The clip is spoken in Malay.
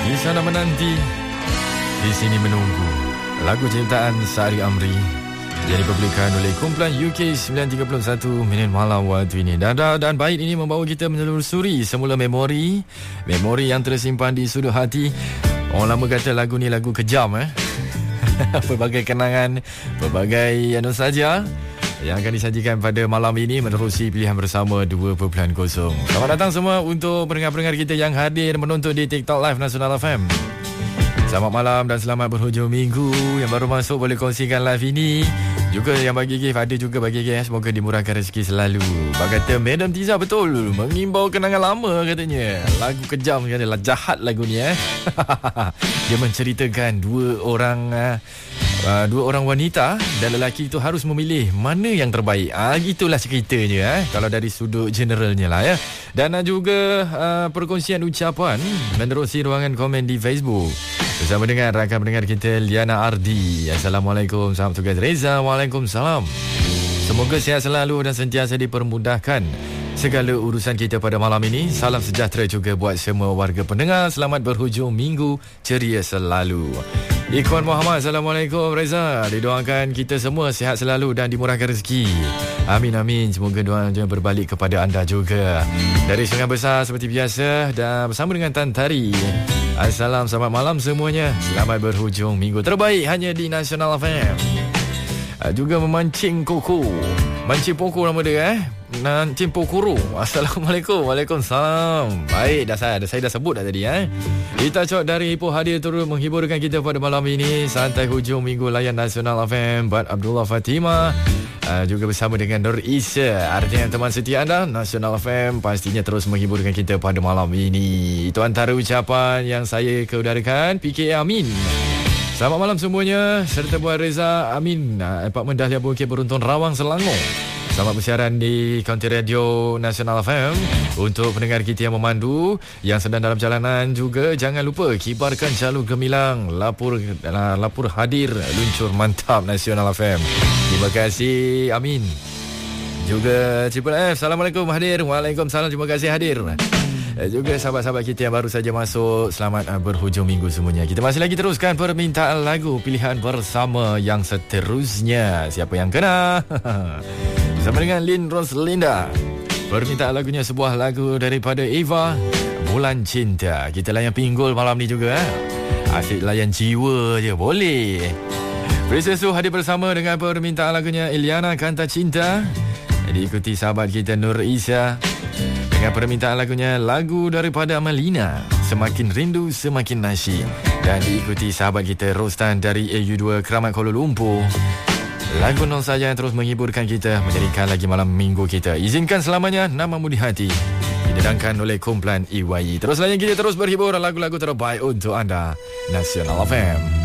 Di sana menanti, di sini menunggu. Lagu ciptaan Sari Amri yang dipublikkan oleh kumpulan UK 931 minit malam waktu ini. Dan bait ini membawa kita menelusuri semula memori yang tersimpan di sudut hati. Orang lama kata lagu ni lagu kejam pelbagai kenangan, pelbagai nostalgia yang akan disajikan pada malam ini menerusi pilihan bersama 2.0. Selamat datang semua untuk pendengar-pendengar kita yang hadir menonton di TikTok Live Nasional FM. Selamat malam dan selamat berhujung minggu. Yang baru masuk boleh kongsikan live ini. Juga yang bagi gift, ada juga bagi gift. Semoga dimurahkan rezeki selalu. Kata Madam Tiza betul, mengimbau kenangan lama katanya. Lagu kejam katanya, jahat lagu ni Dia menceritakan dua orang wanita dan lelaki itu harus memilih mana yang terbaik. Gitulah ceritanya kalau dari sudut generalnya lah ya. Dan juga perkongsian ucapan menerusi ruangan komen di Facebook bersama dengan rakan pendengar kita Liana Ardi. Assalamualaikum, salam tugas Reza. Waalaikumsalam. Semoga sihat selalu dan sentiasa dipermudahkan segala urusan kita pada malam ini. Salam sejahtera juga buat semua warga pendengar. Selamat berhujung minggu ceria selalu. Ikhwan Muhammad, Assalamualaikum Reza. Didoakan kita semua sihat selalu dan dimurahkan rezeki. Amin amin. Semoga doanya berbalik kepada anda juga. Dari Sungai Besar seperti biasa dan bersama dengan Tan Tari. Assalam, selamat malam semuanya. Selamat berhujung minggu terbaik hanya di Nasional FM. Juga memancing koko. Mancing pokok nama dia Mancing pokoro. Assalamualaikum. Waalaikumsalam. Baik, saya dah sebut dah tadi Kita Cok dari Ipoh hadir turut menghiburkan kita pada malam ini. Santai hujung minggu layan Nasional FM. Bat Abdullah Fatimah juga bersama dengan Nur Isa. Artinya teman setia anda Nasional FM pastinya terus menghiburkan kita pada malam ini. Itu antara ucapan yang saya keudarakan. PK Amin. Selamat malam semuanya. Serta buat Reza Amin, Apartmen Dahlia Bukit Beruntun, Rawang, Selangor. Selamat bersiaran di kaunti radio Nasional FM. Untuk pendengar kita yang memandu, yang sedang dalam perjalanan juga, jangan lupa kibarkan jalur gemilang. Lapor hadir luncur mantap Nasional FM. Terima kasih. Amin. Juga Triple F, Assalamualaikum hadir. Waalaikumsalam, terima kasih hadir. Juga sahabat-sahabat kita yang baru saja masuk, selamat berhujung minggu semuanya. Kita masih lagi teruskan permintaan lagu pilihan bersama yang seterusnya. Siapa yang kena? Bersama dengan Lin Roslinda. Permintaan lagunya sebuah lagu daripada Eva, Bulan Cinta. Kita layan pinggul malam ni juga Asyik layan jiwa je boleh. Princess Su hadir bersama dengan permintaan lagunya Iliana, Kanta Cinta. Diikuti sahabat kita Nur Isa dengan permintaan lagunya lagu daripada Amalina, Semakin Rindu Semakin Nasyid. Dan diikuti sahabat kita Rostan dari AU2 Keramat Kuala Lumpur. Lagu non saja yang terus menghiburkan kita, menjadikan lagi malam minggu kita. Izinkan selamanya Namamu di Hati, didedangkan oleh kumpulan EYE. Terus layan kita, terus berhibur lagu-lagu terbaik untuk anda Nasional FM.